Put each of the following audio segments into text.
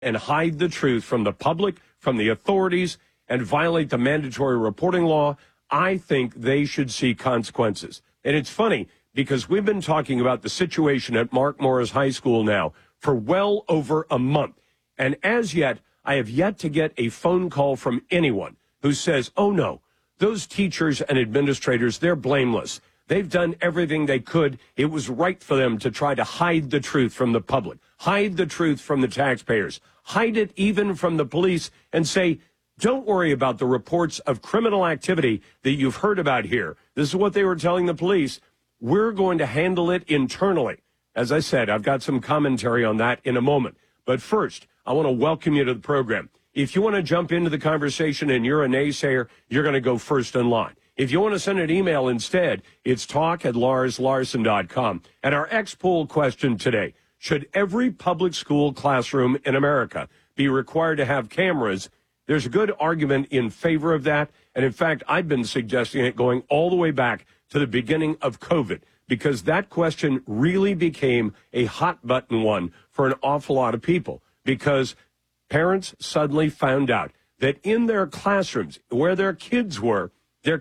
and hide the truth from the public, from the authorities, and violate the mandatory reporting law, I think they should see consequences. And it's funny because we've been talking about the situation at Mark Morris High School now for well over a month. And as yet, I have yet to get a phone call from anyone who says, oh, no, those teachers and administrators, they're blameless. They've done everything they could. It was right for them to try to hide the truth from the public, hide the truth from the taxpayers, hide it even from the police, and say, don't worry about the reports of criminal activity that you've heard about here. This is what they were telling the police. We're going to handle it internally. As I said, I've got some commentary on that in a moment. But first, I want to welcome you to the program. If you want to jump into the conversation and you're a naysayer, you're going to go first in line. If you want to send an email instead, it's talk@larslarson.com. And our X-Poll question today, should every public school classroom in America be required to have cameras? There's a good argument in favor of that. And in fact, I've been suggesting it going all the way back to the beginning of COVID, because that question really became a hot button one for an awful lot of people, because parents suddenly found out that in their classrooms where their kids were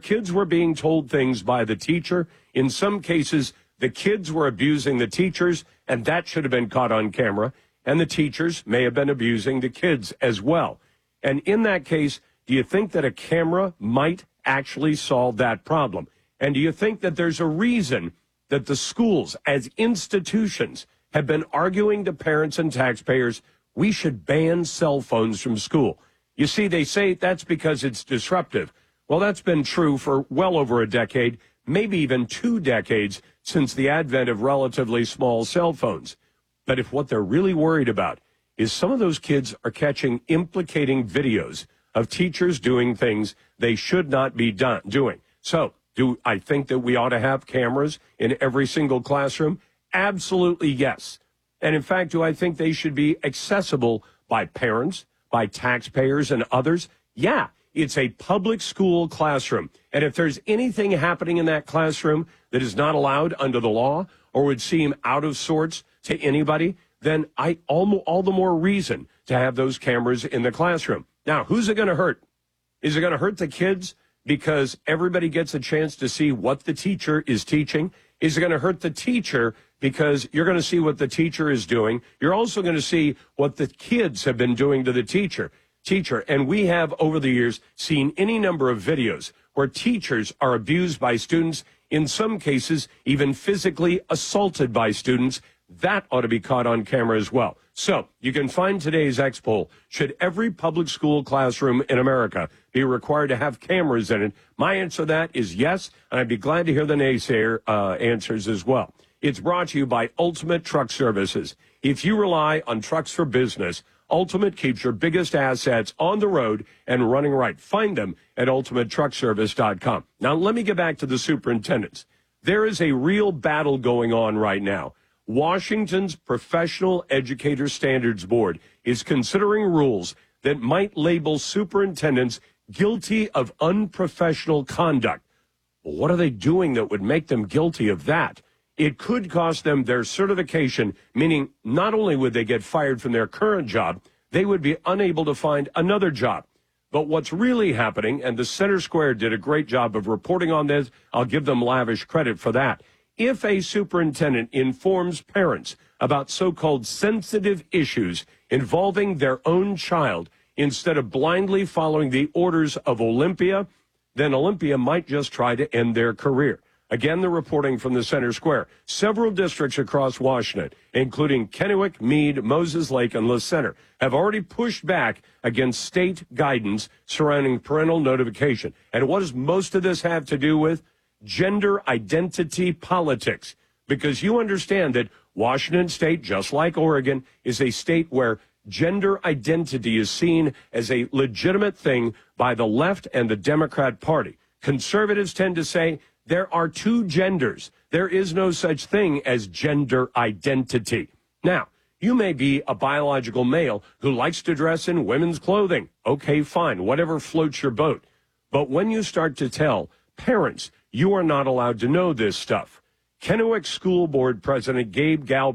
being told things by the teacher. In some cases, the kids were abusing the teachers, and that should have been caught on camera. And the teachers may have been abusing the kids as well. And in that case, do you think that a camera might actually solve that problem? And do you think that there's a reason that the schools as institutions have been arguing to parents and taxpayers, we should ban cell phones from school? You see, they say that's because it's disruptive. Well, that's been true for well over a decade, maybe even 2 decades since the advent of relatively small cell phones. But if what they're really worried about is some of those kids are catching implicating videos of teachers doing things they should not be doing. So, do I think that we ought to have cameras in every single classroom? Absolutely yes. And in fact, do I think they should be accessible by parents, by taxpayers, and others? Yeah, it's a public school classroom. And if there's anything happening in that classroom that is not allowed under the law or would seem out of sorts to anybody, then all the more reason to have those cameras in the classroom. Now, who's it going to hurt? Is it going to hurt the kids because everybody gets a chance to see what the teacher is teaching? Is it going to hurt the teacher because you're going to see what the teacher is doing? You're also going to see what the kids have been doing to the teacher. And we have, over the years, seen any number of videos where teachers are abused by students, in some cases even physically assaulted by students. That ought to be caught on camera as well. So you can find today's X-Poll. Should every public school classroom in America be required to have cameras in it? My answer to that is yes, and I'd be glad to hear the naysayer answers as well. It's brought to you by Ultimate Truck Services. If you rely on trucks for business, Ultimate keeps your biggest assets on the road and running right. Find them at ultimatetruckservice.com. Now, let me get back to the superintendents. There is a real battle going on right now. Washington's Professional Educator Standards Board is considering rules that might label superintendents guilty of unprofessional conduct. Well, what are they doing that would make them guilty of that? It could cost them their certification, meaning not only would they get fired from their current job, they would be unable to find another job. But what's really happening, and the Center Square did a great job of reporting on this, I'll give them lavish credit for that. If a superintendent informs parents about so-called sensitive issues involving their own child instead of blindly following the orders of Olympia, then Olympia might just try to end their career. Again, the reporting from the Center Square. Several districts across Washington, including Kennewick, Meade, Moses Lake, and La Center, have already pushed back against state guidance surrounding parental notification. And what does most of this have to do with? Gender identity politics. Because you understand that Washington State, just like Oregon, is a state where gender identity is seen as a legitimate thing by the left and the Democrat Party. Conservatives tend to say there are two genders. There is no such thing as gender identity. Now, you may be a biological male who likes to dress in women's clothing. Okay, fine, whatever floats your boat. But when you start to tell parents you are not allowed to know this stuff, Kennewick School Board President Gabe Galbraith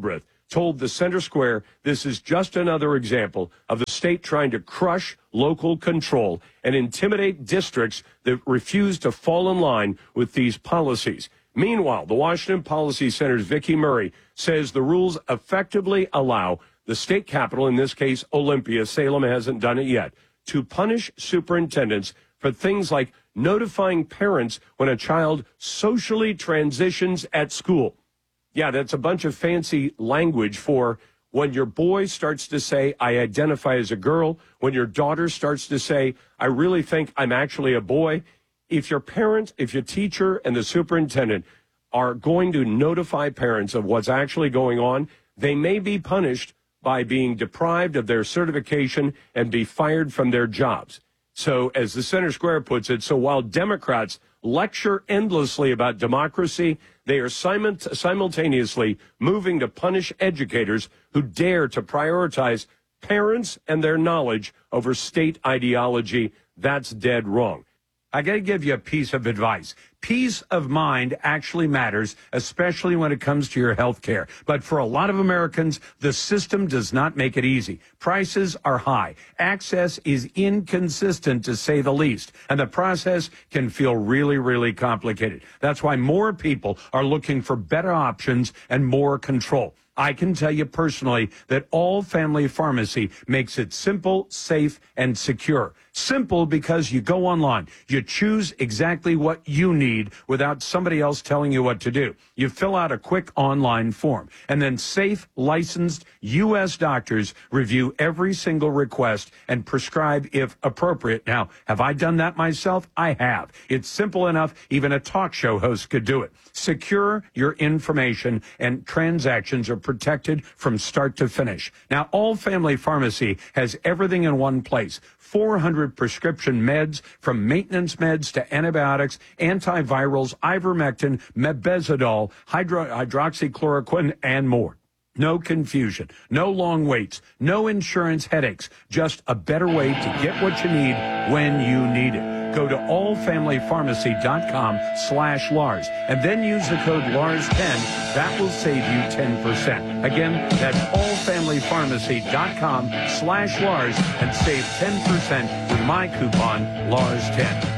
told the Center Square this is just another example of the state trying to crush local control and intimidate districts that refuse to fall in line with these policies. Meanwhile, the Washington Policy Center's Vicki Murray says the rules effectively allow the state capitol, in this case Olympia, Salem hasn't done it yet, to punish superintendents for things like notifying parents when a child socially transitions at school. Yeah, that's a bunch of fancy language for when your boy starts to say, I identify as a girl, when your daughter starts to say, I really think I'm actually a boy. If your parent, if your teacher and the superintendent are going to notify parents of what's actually going on, they may be punished by being deprived of their certification and be fired from their jobs. So as the Center Square puts it, so while Democrats lecture endlessly about democracy, they are simultaneously moving to punish educators who dare to prioritize parents and their knowledge over state ideology. That's dead wrong. I got to give you a piece of advice. Peace of mind actually matters, especially when it comes to your health care. But for a lot of Americans, the system does not make it easy. Prices are high. Access is inconsistent, to say the least. And the process can feel really, really complicated. That's why more people are looking for better options and more control. I can tell you personally that All Family Pharmacy makes it simple, safe, and secure. Simple because you go online. You choose exactly what you need without somebody else telling you what to do. You fill out a quick online form. And then safe, licensed U.S. doctors review every single request and prescribe if appropriate. Now, have I done that myself? I have. It's simple enough. Even a talk show host could do it. Secure your information, and transactions are protected from start to finish. Now, All Family Pharmacy has everything in one place. 400 prescription meds, from maintenance meds to antibiotics, antivirals, ivermectin, mebendazole, hydroxychloroquine, and more. No confusion, no long waits, no insurance headaches, just a better way to get what you need when you need it. Go to allfamilypharmacy.com/Lars and then use the code LARS10. That will save you 10%. Again, that's allfamilypharmacy.com/Lars and save 10% with my coupon LARS10.